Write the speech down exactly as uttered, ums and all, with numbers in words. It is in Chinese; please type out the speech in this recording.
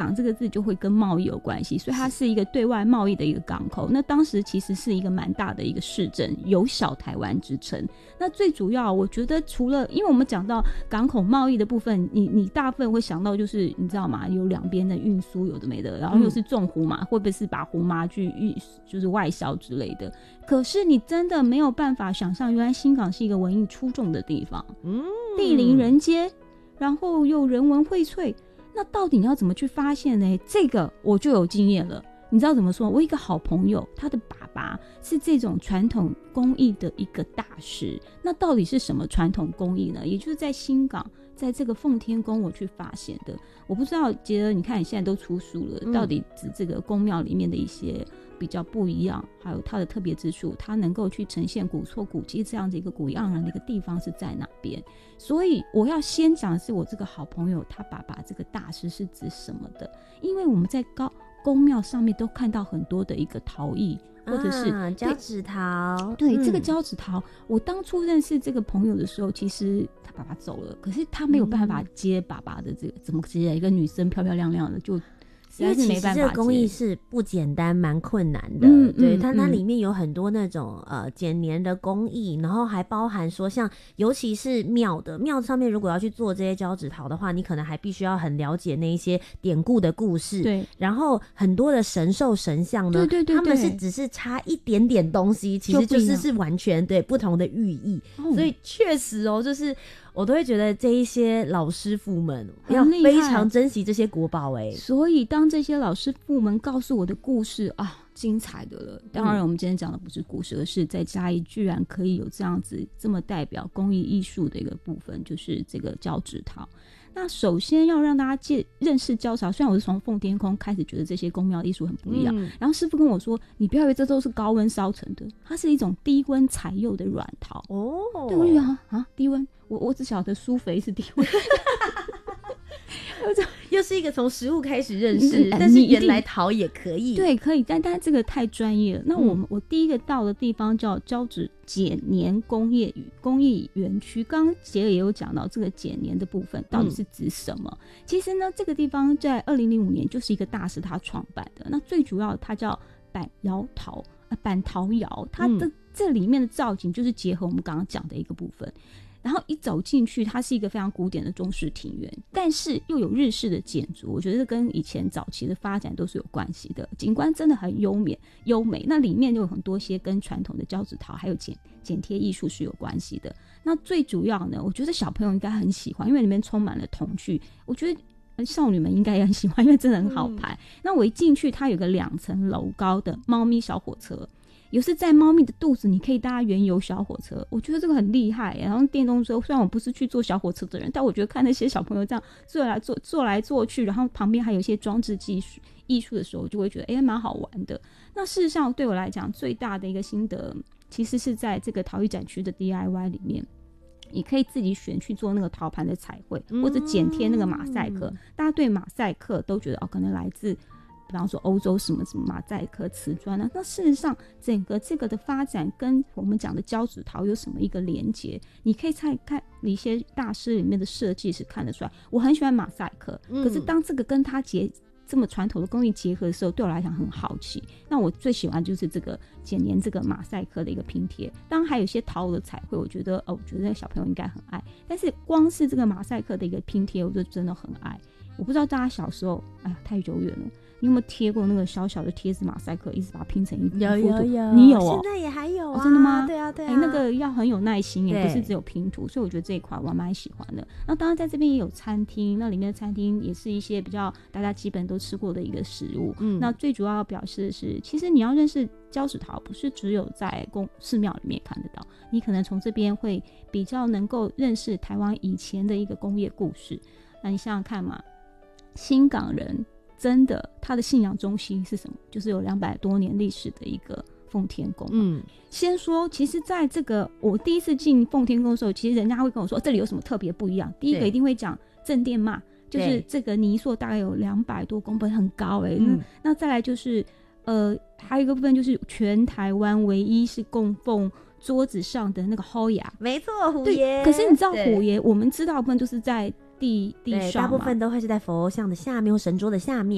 港这个字就会跟贸易有关系，所以它是一个对外贸易的一个港口。那当时其实是一个蛮大的一个市镇，有小台湾之称。那最主要我觉得除了因为我们讲到港口贸易的部分，你你大部分会想到就是你知道吗，有两边的运输有的没的，然后又是种胡麻、嗯、会不会是把胡麻去运就是外销之类的。可是你真的没有办法想象原来新港是一个文艺出众的地方，嗯，地灵人杰，然后又人文荟萃。那到底你要怎么去发现呢？这个我就有经验了。你知道怎么说？我一个好朋友，他的爸爸是这种传统工艺的一个大师。那到底是什么传统工艺呢？也就是在新港，在这个奉天宫我去发现的。我不知道杰儿，你看你现在都出书了、嗯、到底指这个宫庙里面的一些比较不一样，还有它的特别之处，它能够去呈现古厝古迹这样的一个古意盎然的一个地方是在哪边。所以我要先讲的是我这个好朋友他爸爸这个大师是指什么的，因为我们在高宫庙上面都看到很多的一个陶艺，或者是、 啊、交趾陶。 对、 嗯、 这个交趾陶，我当初认识这个朋友的时候，其实他爸爸走了，可是他没有办法接爸爸的这个、嗯、怎么接一个女生漂漂亮亮的，就因为其实这个工艺是不简单，蛮困难的。 嗯、 对， 嗯、 它它里面有很多那种呃剪黏的工艺，然后还包含说像尤其是庙的庙上面，如果要去做这些交趾陶的话，你可能还必须要很了解那一些典故的故事。 对， 然后很多的神兽神像呢， 对对对对， 他们是只是差一点点东西，其实就是是完全对不同的寓意。哦、所以确实哦，就是我都会觉得这一些老师傅们要非常珍惜这些国宝哎、欸。 所以当这些老师傅们告诉我的故事啊，精彩的了。当然我们今天讲的不是故事、嗯、而是在嘉义居然可以有这样子这么代表工艺艺术的一个部分，就是这个交趾陶。那首先要让大家介认识交趾陶，虽然我是从奉天宫开始觉得这些宫庙艺术很不一样、嗯、然后师傅跟我说你不要以为这都是高温烧成的，它是一种低温采釉的软陶哦。对，我就觉得啊低温，我我只晓得苏肥是低温又是一个从食物开始认识、嗯、但是原来陶也可以。 对，可以，但但这个太专业了。那我们、嗯、我第一个到的地方叫交趾剪黏工业与工艺园区，刚刚杰也有讲到这个剪黏的部分到底是指什么、嗯、其实呢这个地方在二零零五年就是一个大师他创办的。那最主要它叫板窑陶、呃、板陶窑，它的、嗯、这里面的造景就是结合我们刚刚讲的一个部分。然后一走进去，它是一个非常古典的中式庭园，但是又有日式的建筑，我觉得跟以前早期的发展都是有关系的。景观真的很优美优美，那里面就有很多些跟传统的交趾陶还有剪剪贴艺术是有关系的。那最主要呢，我觉得小朋友应该很喜欢，因为里面充满了童趣，我觉得少女们应该也很喜欢，因为真的很好拍、嗯、那我一进去，它有个两层楼高的猫咪小火车，有时在猫咪的肚子你可以搭原油小火车，我觉得这个很厉害。然后电动车，虽然我不是去坐小火车的人，但我觉得看那些小朋友这样坐来坐坐来坐去，然后旁边还有一些装置技术艺术的时候，我就会觉得哎蛮好玩的。那事实上对我来讲最大的一个心得，其实是在这个陶艺展区的 D I Y 里面，你可以自己选去做那个陶盘的彩绘，或者剪贴那个马赛克、嗯、大家对马赛克都觉得哦，可能来自比方说欧洲什么什么马赛克瓷砖啊，那事实上整个这个的发展跟我们讲的交趾陶有什么一个连结，你可以再看一些大师里面的设计是看得出来。我很喜欢马赛克、嗯、可是当这个跟它结这么传统的工艺结合的时候，对我来讲很好奇。那我最喜欢就是这个剪黏这个马赛克的一个拼贴，当然还有一些陶的彩绘，我觉得哦，我觉得小朋友应该很爱，但是光是这个马赛克的一个拼贴我就真的很爱。我不知道大家小时候，哎呀太久远了，你有没有贴过那个小小的贴纸马赛克，一直把它拼成一幅？ 有有有， 你有哦？ 现在也还有啊？ 哦、真的吗？ 对啊对啊， 哎、那个要很有耐心，也不是只有拼图，所以我觉得这一块我蛮喜欢的。那当然在这边也有餐厅，那里面的餐厅也是一些比较大家基本都吃过的一个食物。嗯，那最主要表示的是，其实你要认识交趾陶，不是只有在宫寺庙里面看得到，你可能从这边会比较能够认识台湾以前的一个工业故事。那你想想看嘛，新港人真的他的信仰中心是什么？就是有两百多年历史的一个奉天宫。嗯，先说其实在这个我第一次进奉天宫的时候，其实人家会跟我说这里有什么特别不一样，第一个一定会讲正殿嘛，就是这个泥塑大概有两百多公分，很高哎、欸嗯。那再来就是呃还有一个部分就是全台湾唯一是供奉桌子上的那个虎爷， 没错，虎爷。 可是你知道虎爷我们知道的部分就是在地地上嘛， 大部分都会是在佛像的下面或神桌的下面。